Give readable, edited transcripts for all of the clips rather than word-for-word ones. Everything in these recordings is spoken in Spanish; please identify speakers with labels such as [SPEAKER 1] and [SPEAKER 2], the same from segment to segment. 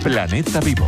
[SPEAKER 1] Planeta Vivo.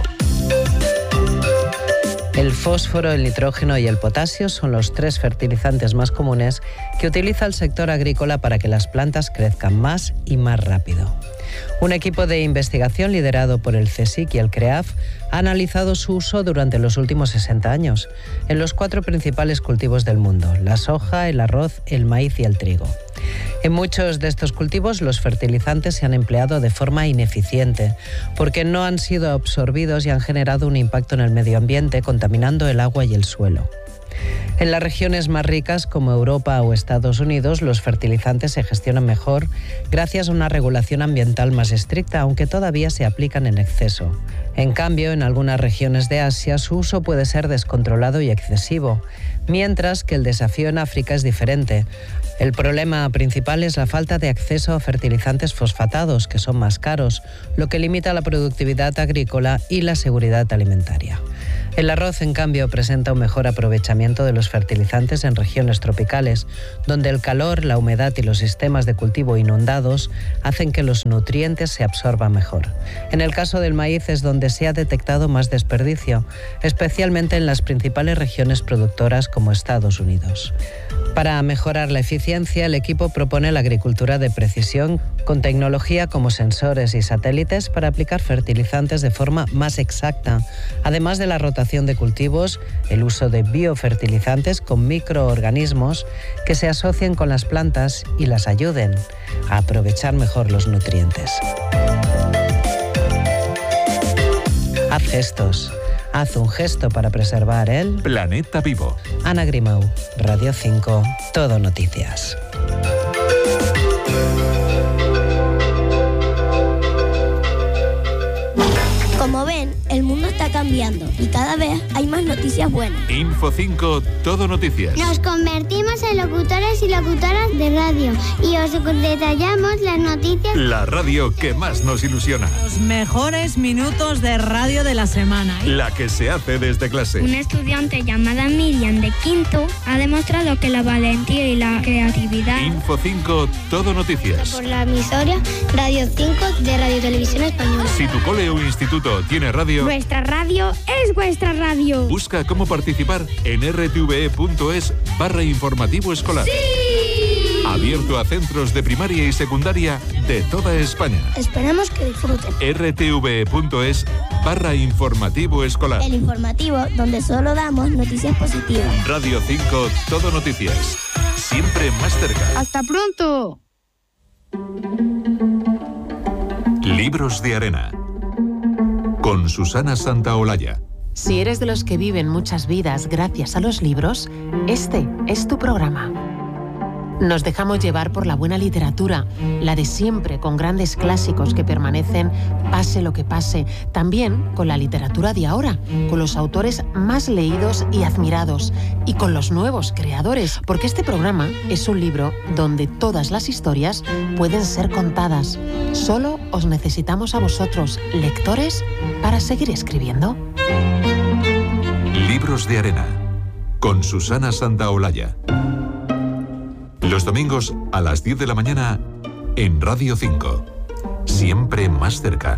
[SPEAKER 2] El fósforo, el nitrógeno y el potasio son los 3 fertilizantes más comunes que utiliza el sector agrícola para que las plantas crezcan más y más rápido. Un equipo de investigación liderado por el CSIC y el CREAF ha analizado su uso durante los últimos 60 años en los 4 principales cultivos del mundo: la soja, el arroz, el maíz y el trigo. En muchos de estos cultivos los fertilizantes se han empleado de forma ineficiente porque no han sido absorbidos y han generado un impacto en el medio ambiente, contaminando el agua y el suelo. En las regiones más ricas como Europa o Estados Unidos, los fertilizantes se gestionan mejor gracias a una regulación ambiental más estricta, aunque todavía se aplican en exceso. En cambio, en algunas regiones de Asia su uso puede ser descontrolado y excesivo, mientras que el desafío en África es diferente. El problema principal es la falta de acceso a fertilizantes fosfatados, que son más caros, lo que limita la productividad agrícola y la seguridad alimentaria. El arroz, en cambio, presenta un mejor aprovechamiento de los fertilizantes en regiones tropicales, donde el calor, la humedad y los sistemas de cultivo inundados hacen que los nutrientes se absorban mejor. En el caso del maíz es donde se ha detectado más desperdicio, especialmente en las principales regiones productoras como Estados Unidos. Para mejorar la eficiencia, el equipo propone la agricultura de precisión con tecnología como sensores y satélites para aplicar fertilizantes de forma más exacta, además de la rotación de cultivos, el uso de biofertilizantes con microorganismos que se asocien con las plantas y las ayuden a aprovechar mejor los nutrientes. Haz gestos. Haz un gesto para preservar el
[SPEAKER 1] Planeta Vivo.
[SPEAKER 2] Ana Grimau, Radio 5, Todo Noticias.
[SPEAKER 3] Como ven, el mundo está cambiando y cada vez hay más noticias buenas.
[SPEAKER 1] Info 5, Todo Noticias.
[SPEAKER 4] Nos convertimos en locutores y locutoras de radio y os detallamos las noticias.
[SPEAKER 1] La radio que más nos ilusiona.
[SPEAKER 5] Los mejores minutos de radio de la semana.
[SPEAKER 1] La que se hace desde clase.
[SPEAKER 6] Una estudiante llamada Miriam de quinto ha demostrado que la valentía y la creatividad.
[SPEAKER 1] Info 5, Todo Noticias.
[SPEAKER 4] Por la emisora Radio 5 de Radio Televisión Española.
[SPEAKER 1] Si tu cole o instituto tiene radio,
[SPEAKER 6] Nuestra radio es vuestra radio.
[SPEAKER 1] busca cómo participar en rtve.es/informativo escolar.
[SPEAKER 6] ¡Sí!
[SPEAKER 1] Abierto a centros de primaria y secundaria de toda España.
[SPEAKER 3] Esperamos que disfruten.
[SPEAKER 1] rtve.es/informativo escolar.
[SPEAKER 3] El informativo donde solo damos noticias positivas.
[SPEAKER 1] Radio 5, Todo Noticias. Siempre más cerca.
[SPEAKER 6] ¡Hasta pronto!
[SPEAKER 1] Libros de arena. Con Susana Santaolalla.
[SPEAKER 7] Si eres de los que viven muchas vidas gracias a los libros, este es tu programa. Nos dejamos llevar por la buena literatura, la de siempre, con grandes clásicos que permanecen pase lo que pase. También con la literatura de ahora, con los autores más leídos y admirados, y con los nuevos creadores, porque este programa es un libro donde todas las historias pueden ser contadas. Solo os necesitamos a vosotros, lectores, para seguir escribiendo.
[SPEAKER 1] Libros de arena. Con Susana Santaolalla. Los domingos a las 10 de la mañana en Radio 5. Siempre más cerca.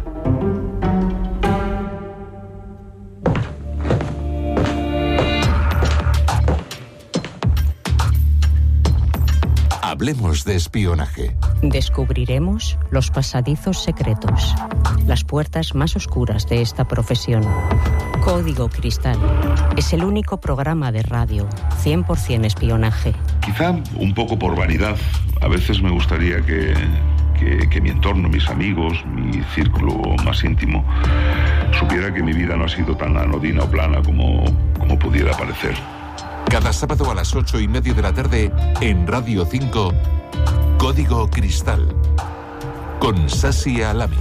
[SPEAKER 1] Hablemos de espionaje.
[SPEAKER 8] Descubriremos los pasadizos secretos, las puertas más oscuras de esta profesión. Código Cristal es el único programa de radio 100% espionaje.
[SPEAKER 9] Quizá un poco por vanidad. A veces me gustaría que mi entorno, mis amigos, mi círculo más íntimo, supiera que mi vida no ha sido tan anodina o plana como pudiera parecer.
[SPEAKER 1] Cada sábado a las 8:30 de la tarde en Radio 5, Código Cristal, con Sasi Alami.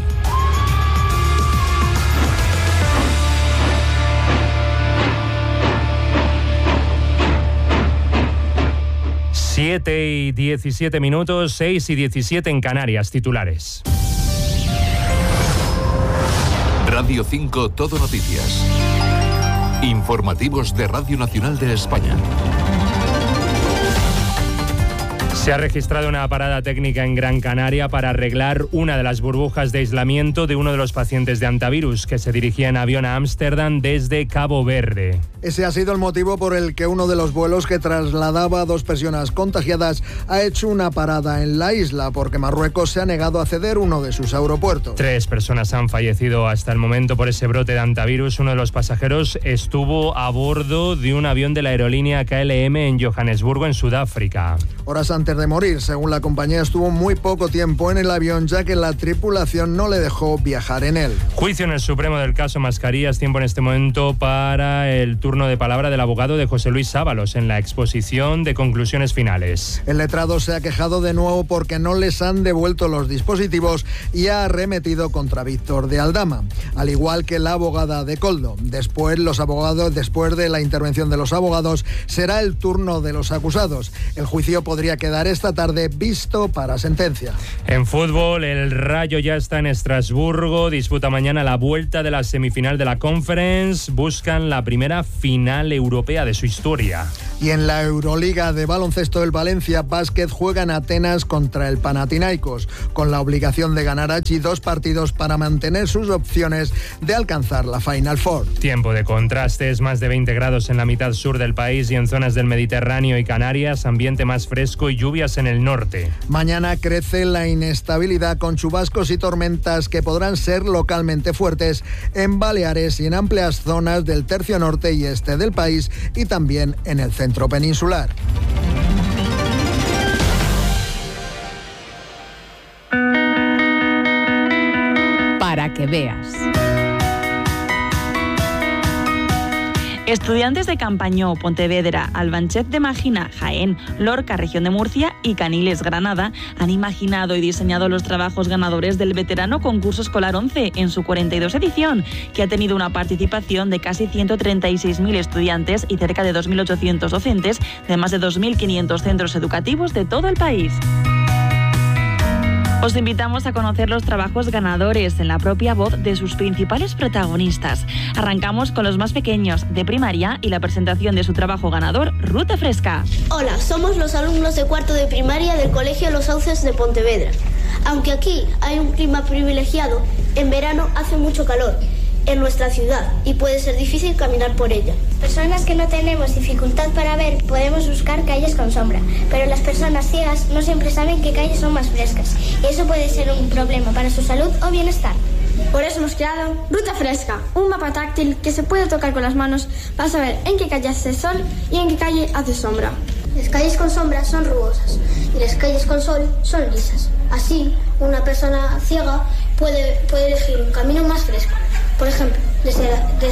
[SPEAKER 10] Siete y 17 minutos, 6 y 17 en Canarias, titulares.
[SPEAKER 1] Radio 5, Todo Noticias. Informativos de Radio Nacional de España.
[SPEAKER 10] Se ha registrado una parada técnica en Gran Canaria para arreglar una de las burbujas de aislamiento de uno de los pacientes de antivirus que se dirigía en avión a Ámsterdam desde Cabo Verde.
[SPEAKER 11] Ese ha sido el motivo por el que uno de los vuelos que trasladaba a 2 personas contagiadas ha hecho una parada en la isla porque Marruecos se ha negado a ceder uno de sus aeropuertos.
[SPEAKER 10] 3 personas han fallecido hasta el momento por ese brote de antivirus. Uno de los pasajeros estuvo a bordo de un avión de la aerolínea KLM en Johannesburgo, en Sudáfrica.
[SPEAKER 11] Horas antes de morir, según la compañía, estuvo muy poco tiempo en el avión ya que la tripulación no le dejó viajar en él.
[SPEAKER 10] Juicio en el Supremo del caso Mascarillas. Tiempo en este momento para el turno de palabra del abogado de José Luis Ábalos en la exposición de conclusiones finales.
[SPEAKER 11] El letrado se ha quejado de nuevo porque no les han devuelto los dispositivos y ha arremetido contra Víctor de Aldama, al igual que la abogada de Koldo. Después de la intervención de los abogados, será el turno de los acusados. El juicio podría quedar esta tarde visto para sentencia.
[SPEAKER 10] En fútbol, el Rayo ya está en Estrasburgo, disputa mañana la vuelta de la semifinal de la Conference, buscan la primera final europea de su historia.
[SPEAKER 11] Y en la Euroliga de baloncesto, el Valencia Basket juega en Atenas contra el Panathinaikos, con la obligación de ganar allí 2 partidos para mantener sus opciones de alcanzar la Final Four.
[SPEAKER 10] Tiempo de contrastes, más de 20 grados en la mitad sur del país y en zonas del Mediterráneo y Canarias, ambiente más fresco y lluvias en el norte.
[SPEAKER 11] Mañana crece la inestabilidad con chubascos y tormentas que podrán ser localmente fuertes en Baleares y en amplias zonas del tercio norte y este del país y también en el centro peninsular.
[SPEAKER 12] Para que veas. Estudiantes de Campañó, Pontevedra, Albanchet de Magina, Jaén, Lorca, región de Murcia y Caniles, Granada, han imaginado y diseñado los trabajos ganadores del veterano concurso escolar 11 en su 42 edición, que ha tenido una participación de casi 136.000 estudiantes y cerca de 2.800 docentes de más de 2.500 centros educativos de todo el país. Os invitamos a conocer los trabajos ganadores en la propia voz de sus principales protagonistas. Arrancamos con los más pequeños de primaria y la presentación de su trabajo ganador, Ruta Fresca.
[SPEAKER 13] Hola, somos los alumnos de 4º de primaria del Colegio Los Sauces de Pontevedra. Aunque aquí hay un clima privilegiado, en verano hace mucho calor en nuestra ciudad y puede ser difícil caminar por ella.
[SPEAKER 14] Personas que no tenemos dificultad para ver podemos buscar calles con sombra, pero las personas ciegas no siempre saben qué calles son más frescas y eso puede ser un problema para su salud o bienestar.
[SPEAKER 15] Por eso hemos creado Ruta Fresca, un mapa táctil que se puede tocar con las manos para saber en qué calle hace sol y en qué calle hace sombra.
[SPEAKER 14] Las calles con sombra son rugosas y las calles con sol son lisas. Así, una persona ciega puede elegir un camino más fresco. Por ejemplo, desde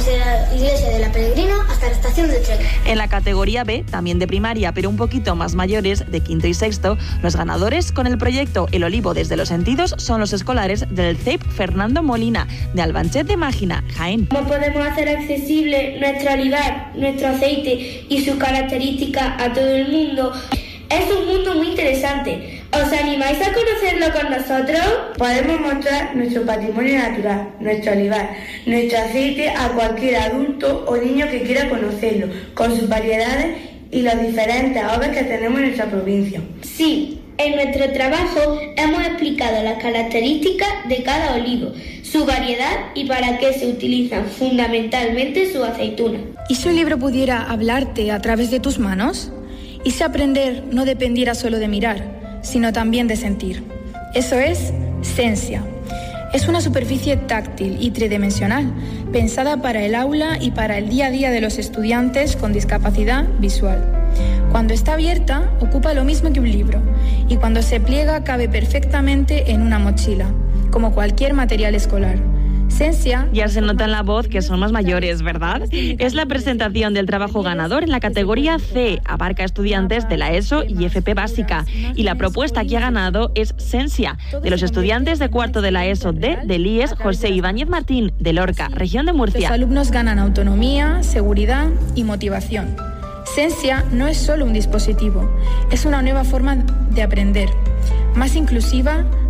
[SPEAKER 14] la iglesia de la Peregrina hasta la estación de tren.
[SPEAKER 12] En la categoría B, también de primaria, pero un poquito más mayores, de 5º y 6º, los ganadores con el proyecto El Olivo desde los sentidos son los escolares del CEIP Fernando Molina, de Albanchet de Mágina, Jaén.
[SPEAKER 16] ¿Cómo podemos hacer accesible nuestra olivar, nuestro aceite y sus características a todo el mundo? Es un mundo muy interesante. ¿Os animáis a conocerlo con nosotros?
[SPEAKER 17] Podemos mostrar nuestro patrimonio natural, nuestro olivar, nuestro aceite a cualquier adulto o niño que quiera conocerlo, con sus variedades y las diferentes aves que tenemos en nuestra provincia.
[SPEAKER 16] Sí, en nuestro trabajo hemos explicado las características de cada olivo, su variedad y para qué se utilizan fundamentalmente sus aceitunas.
[SPEAKER 18] ¿Y si un libro pudiera hablarte a través de tus manos? ¿Y si aprender no dependiera solo de mirar, sino también de sentir? Eso es Sensia. Es una superficie táctil y tridimensional, pensada para el aula y para el día a día de los estudiantes con discapacidad visual. Cuando está abierta, ocupa lo mismo que un libro, y cuando se pliega cabe perfectamente en una mochila, como cualquier material escolar. Sensia.
[SPEAKER 12] Ya se nota en la voz que son más mayores, ¿verdad? Es la presentación del trabajo ganador en la categoría C. Abarca estudiantes de la ESO y FP básica. Y la propuesta que ha ganado es Sensia, de los estudiantes de 4º de la ESO D del IES José Ibáñez Martín, de Lorca, región de Murcia.
[SPEAKER 18] Los alumnos ganan autonomía, seguridad y motivación. Sensia no es solo un dispositivo, es una nueva forma de aprender, más inclusiva,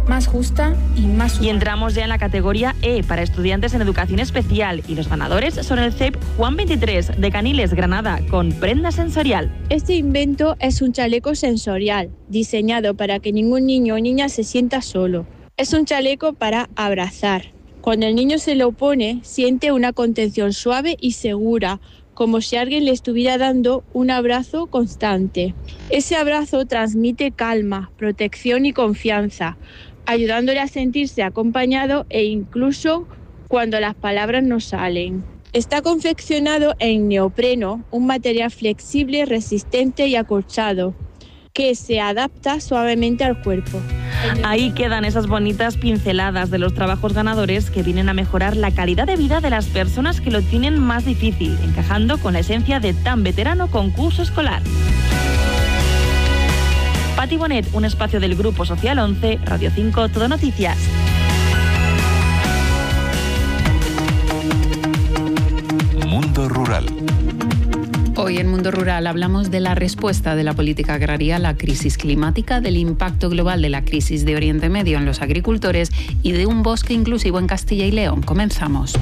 [SPEAKER 18] más justa y más humana.
[SPEAKER 12] Y entramos ya en la categoría E para estudiantes en educación especial y los ganadores son el CEP Juan 23 de Caniles, Granada, con prenda sensorial.
[SPEAKER 19] Este invento es un chaleco sensorial diseñado para que ningún niño o niña se sienta solo. Es un chaleco para abrazar. Cuando el niño se lo pone, siente una contención suave y segura, como si alguien le estuviera dando un abrazo constante. Ese abrazo transmite calma, protección y confianza, ayudándole a sentirse acompañado e incluso cuando las palabras no salen. Está confeccionado en neopreno, un material flexible, resistente y acolchado, que se adapta suavemente al cuerpo.
[SPEAKER 12] Ahí quedan esas bonitas pinceladas de los trabajos ganadores que vienen a mejorar la calidad de vida de las personas que lo tienen más difícil, encajando con la esencia de tan veterano concurso escolar. Pati Bonet, un espacio del Grupo Social 11, Radio 5, Todo Noticias.
[SPEAKER 1] Mundo Rural.
[SPEAKER 20] Hoy en Mundo Rural hablamos de la respuesta de la política agraria a la crisis climática, del impacto global de la crisis de Oriente Medio en los agricultores y de un bosque inclusivo en Castilla y León. Comenzamos.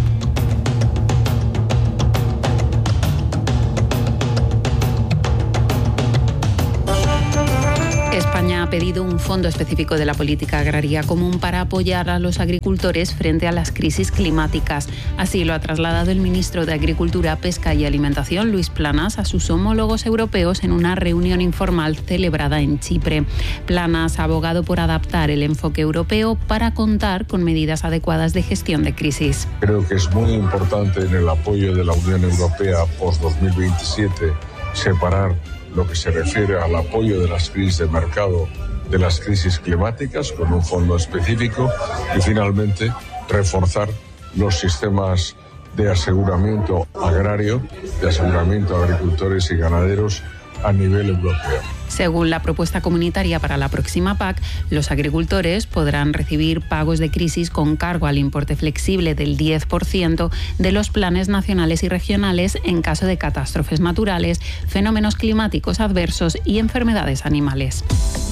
[SPEAKER 20] España ha pedido un fondo específico de la política agraria común para apoyar a los agricultores frente a las crisis climáticas. Así lo ha trasladado el ministro de Agricultura, Pesca y Alimentación, Luis Planas, a sus homólogos europeos en una reunión informal celebrada en Chipre. Planas ha abogado por adaptar el enfoque europeo para contar con medidas adecuadas de gestión de crisis.
[SPEAKER 21] Creo que es muy importante en el apoyo de la Unión Europea post-2027 separar lo que se refiere al apoyo de las crisis de mercado de las crisis climáticas con un fondo específico y finalmente reforzar los sistemas de aseguramiento agrario, de aseguramiento a agricultores y ganaderos a nivel europeo.
[SPEAKER 20] Según la propuesta comunitaria para la próxima PAC, los agricultores podrán recibir pagos de crisis con cargo al importe flexible del 10% de los planes nacionales y regionales en caso de catástrofes naturales, fenómenos climáticos adversos y enfermedades animales.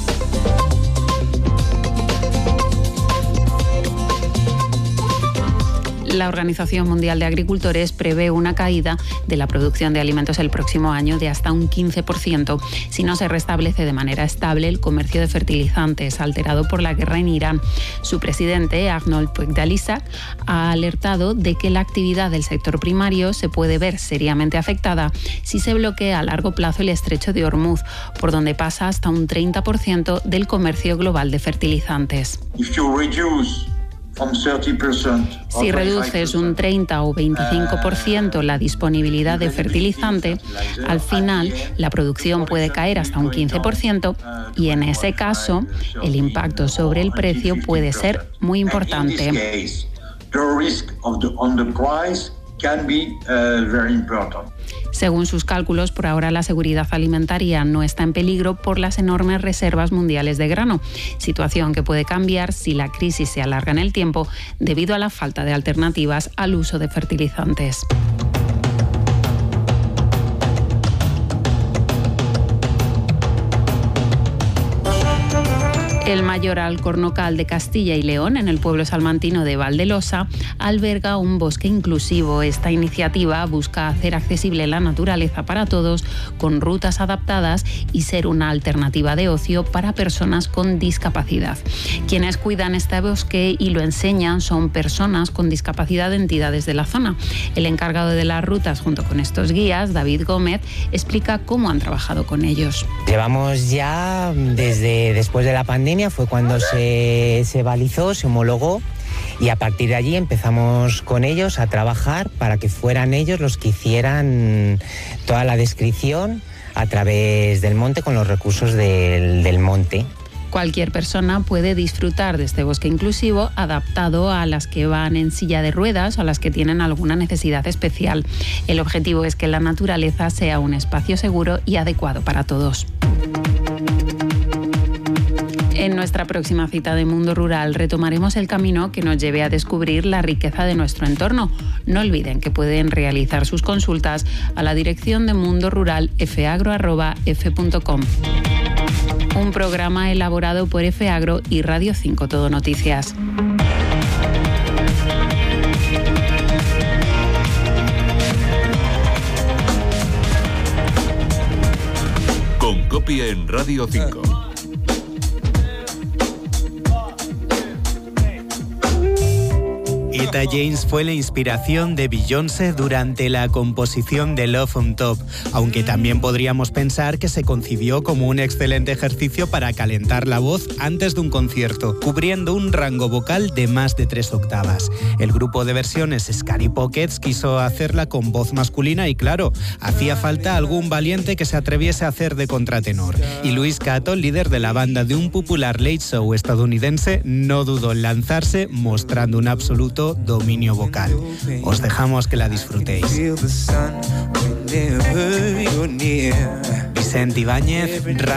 [SPEAKER 20] La Organización Mundial de Agricultores prevé una caída de la producción de alimentos el próximo año de hasta un 15% si no se restablece de manera estable el comercio de fertilizantes alterado por la guerra en Irán. Su presidente, Arnold Puigdalisac, ha alertado de que la actividad del sector primario se puede ver seriamente afectada si se bloquea a largo plazo el estrecho de Hormuz, por donde pasa hasta un 30% del comercio global de fertilizantes. Si reduces un 30 o 25% la disponibilidad de fertilizante, al final la producción puede caer hasta un 15% y en ese caso el impacto sobre el precio puede ser muy importante. Según sus cálculos, por ahora la seguridad alimentaria no está en peligro por las enormes reservas mundiales de grano, situación que puede cambiar si la crisis se alarga en el tiempo debido a la falta de alternativas al uso de fertilizantes. El Mayoral Cornocal de Castilla y León, en el pueblo salmantino de Valdelosa, alberga un bosque inclusivo. Esta iniciativa busca hacer accesible la naturaleza para todos, con rutas adaptadas y ser una alternativa de ocio para personas con discapacidad. Quienes cuidan este bosque y lo enseñan son personas con discapacidad de entidades de la zona. El encargado de las rutas, junto con estos guías, David Gómez, explica cómo han trabajado con ellos.
[SPEAKER 22] Llevamos ya desde después de la pandemia, fue cuando se balizó, se homologó y a partir de allí empezamos con ellos a trabajar para que fueran ellos los que hicieran toda la descripción a través del monte con los recursos del monte.
[SPEAKER 20] Cualquier persona puede disfrutar de este bosque inclusivo adaptado a las que van en silla de ruedas o a las que tienen alguna necesidad especial. El objetivo es que la naturaleza sea un espacio seguro y adecuado para todos. En nuestra próxima cita de Mundo Rural retomaremos el camino que nos lleve a descubrir la riqueza de nuestro entorno. No olviden que pueden realizar sus consultas a la dirección de mundoruralfagro@f.com. Un programa elaborado por F-Agro y Radio 5 Todo Noticias.
[SPEAKER 1] Con Copia en Radio 5.
[SPEAKER 2] Etta James fue la inspiración de Beyoncé durante la composición de Love on Top, aunque también podríamos pensar que se concibió como un excelente ejercicio para calentar la voz antes de un concierto, cubriendo un rango vocal de más de 3 octavas. El grupo de versiones Scary Pockets quiso hacerla con voz masculina y claro, hacía falta algún valiente que se atreviese a hacer de contratenor. Y Louis Catton, líder de la banda de un popular late show estadounidense, no dudó en lanzarse mostrando un absoluto dominio vocal. Os dejamos que la disfrutéis. Vicente Ibáñez,